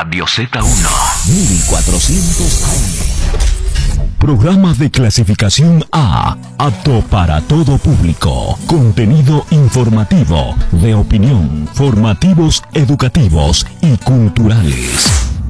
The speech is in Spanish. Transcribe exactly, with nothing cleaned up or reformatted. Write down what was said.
Radio Z uno. mil cuatrocientos A M. Programa de clasificación A, apto para todo público. Contenido informativo, de opinión, formativos, educativos y culturales.